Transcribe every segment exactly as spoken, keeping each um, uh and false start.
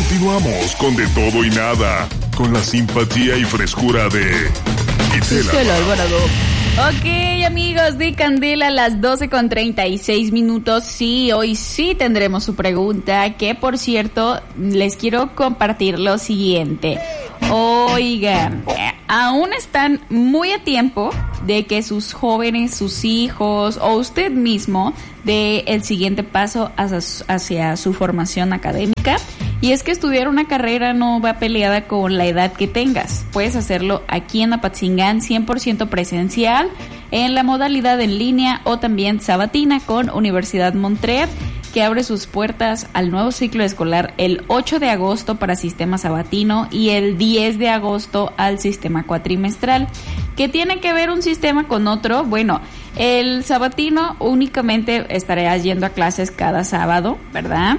Continuamos con De Todo y Nada, con la simpatía y frescura de Itzel Alvarado. Ok, amigos de Candela, a las doce con treinta y seis minutos. Sí, hoy sí tendremos su pregunta, que por cierto, les quiero compartir lo siguiente. Oigan, aún están muy a tiempo de que sus jóvenes, sus hijos o usted mismo dé el siguiente paso hacia, hacia su formación académica. Y es que estudiar una carrera no va peleada con la edad que tengas. Puedes hacerlo aquí en Apatzingán cien por ciento presencial, en la modalidad en línea o también sabatina con Universidad Montreal, que abre sus puertas al nuevo ciclo escolar el ocho de agosto para sistema sabatino y el diez de agosto al sistema cuatrimestral. ¿Qué tiene que ver un sistema con otro? Bueno, el sabatino únicamente estarás yendo a clases cada sábado, ¿verdad?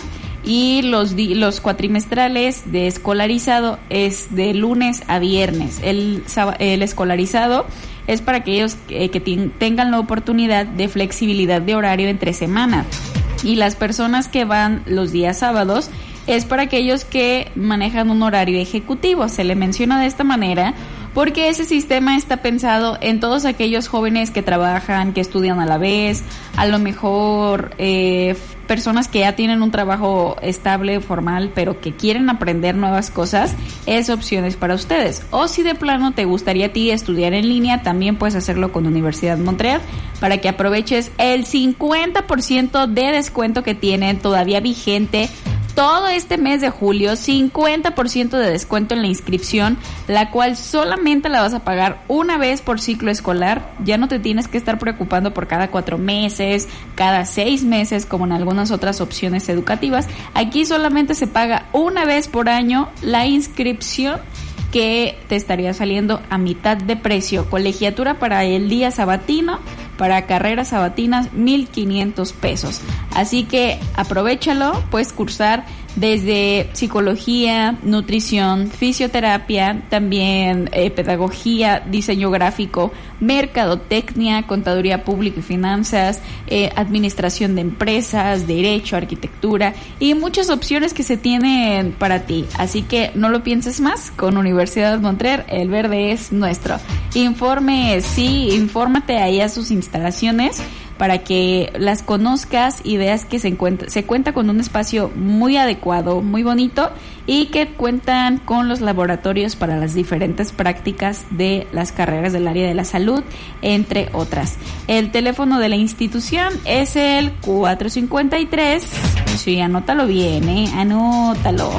Y los di- los cuatrimestrales de escolarizado es de lunes a viernes. El, el escolarizado es para aquellos que, que t- tengan la oportunidad de flexibilidad de horario entre semana. Y las personas que van los días sábados es para aquellos que manejan un horario ejecutivo. Se le menciona de esta manera porque ese sistema está pensado en todos aquellos jóvenes que trabajan, que estudian a la vez, a lo mejor eh, personas que ya tienen un trabajo estable, formal, pero que quieren aprender nuevas cosas. Es opciones para ustedes. O si de plano te gustaría a ti estudiar en línea, también puedes hacerlo con Universidad Montreal para que aproveches el cincuenta por ciento de descuento que tienen todavía vigente todo este mes de julio, cincuenta por ciento de descuento en la inscripción, la cual solamente la vas a pagar una vez por ciclo escolar. Ya no te tienes que estar preocupando por cada cuatro meses, cada seis meses, como en algunas otras opciones educativas. Aquí solamente se paga una vez por año la inscripción, que te estaría saliendo a mitad de precio. Colegiatura para el día sabatino, para carreras sabatinas, mil quinientos pesos. Así que aprovéchalo, puedes cursar desde psicología, nutrición, fisioterapia, también eh, pedagogía, diseño gráfico, mercadotecnia, contaduría pública y finanzas, eh, administración de empresas, derecho, arquitectura y muchas opciones que se tienen para ti. Así que no lo pienses más, con Universidad Montreal, el verde es nuestro. Informe, sí, infórmate ahí a sus instalaciones para que las conozcas y veas que se encuentra, se cuenta con un espacio muy adecuado, muy bonito, y que cuentan con los laboratorios para las diferentes prácticas de las carreras del área de la salud, entre otras. El teléfono de la institución es el cuatro cincuenta y tres, sí, anótalo bien, eh, anótalo.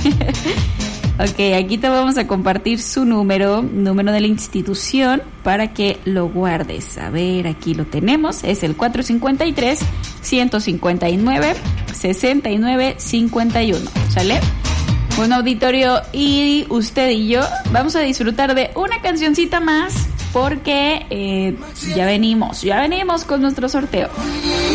Ok, aquí te vamos a compartir su número, número de la institución, para que lo guardes. A ver, aquí lo tenemos, es el cuatro cincuenta y tres, ciento cincuenta y nueve, sesenta y nueve cincuenta y uno, ¿sale? Bueno, auditorio, y usted y yo vamos a disfrutar de una cancioncita más, porque eh, ya venimos, ya venimos con nuestro sorteo.